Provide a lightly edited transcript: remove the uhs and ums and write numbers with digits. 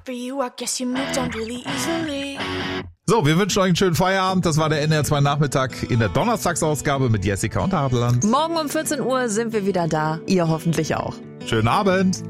So, wir wünschen euch einen schönen Feierabend. Das war der NDR 2 Nachmittag in der Donnerstagsausgabe mit Jessica und Hadeland. Morgen um 14 Uhr sind wir wieder da. Ihr hoffentlich auch. Schönen Abend.